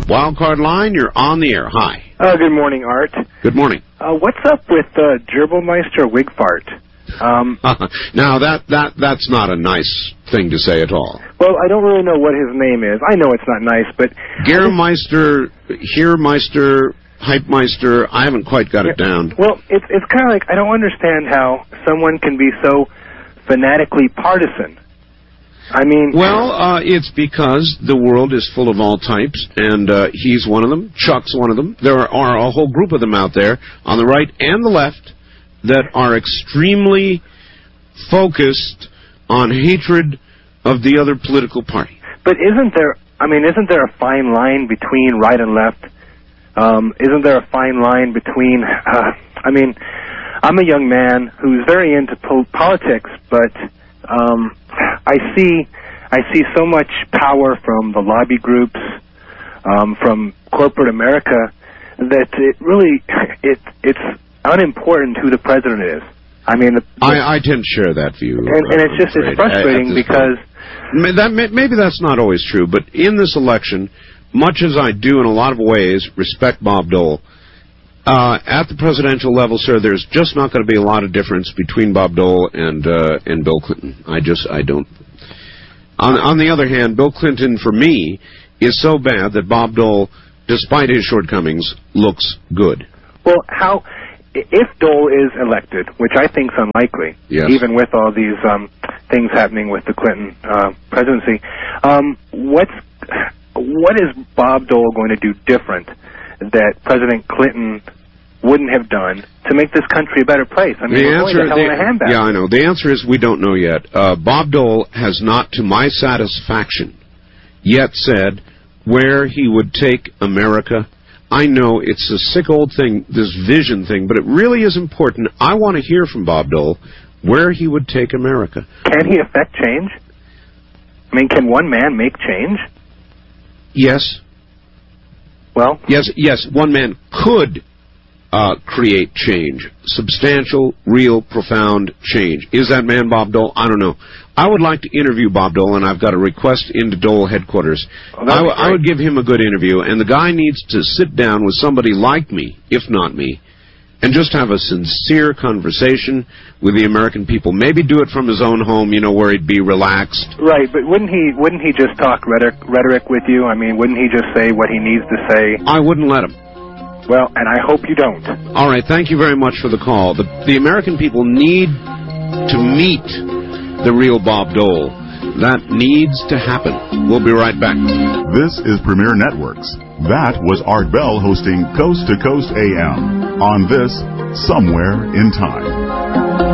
Wildcard line, you're on the air. Hi. Good morning, Art. Good morning. What's up with Gerbilmeister Wigfart? Now, that's not a nice thing to say at all. Well, I don't really know what his name is. I know it's not nice, but... Gehrmeister, Heermeister, Hypemeister, I haven't quite got it down. Well, it's kind of like, I don't understand how someone can be so fanatically partisan. I mean... Well, it's because the world is full of all types, and he's one of them, Chuck's one of them. There are a whole group of them out there, on the right and the left, that are extremely focused on hatred of the other political party. But isn't there a fine line between right and left? Isn't there a fine line between, I'm a young man who's very into politics, but I see so much power from the lobby groups, from corporate America, that it's unimportant who the president is. I mean, I tend to share that view, and it's frustrating because maybe that's not always true. But in this election, much as I do in a lot of ways respect Bob Dole, at the presidential level, sir, there's just not going to be a lot of difference between Bob Dole and Bill Clinton. I don't. On the other hand, Bill Clinton, for me, is so bad that Bob Dole, despite his shortcomings, looks good. Well, if Dole is elected, which I think is unlikely, yes, even with all these things happening with the Clinton presidency, what is Bob Dole going to do different that President Clinton wouldn't have done to make this country a better place? I mean, we're going to hell in a handbasket. Yeah, I know. The answer is we don't know yet. Bob Dole has not, to my satisfaction, yet said where he would take America. I know it's a sick old thing, this vision thing, but it really is important. I want to hear from Bob Dole where he would take America. Can he affect change? I mean, can one man make change? Yes. Well? Yes, one man could create change. Substantial, real, profound change. Is that man Bob Dole? I don't know. I would like to interview Bob Dole, and I've got a request into Dole headquarters. I would give him a good interview, and the guy needs to sit down with somebody like me, if not me, and just have a sincere conversation with the American people. Maybe do it from his own home, where he'd be relaxed. Right, but wouldn't he just talk rhetoric with you? I mean, wouldn't he just say what he needs to say? I wouldn't let him. Well, and I hope you don't. All right, thank you very much for the call. The American people need to meet the real Bob Dole. That needs to happen. We'll be right back. This is Premier Networks. That was Art Bell hosting Coast to Coast AM on this Somewhere in Time.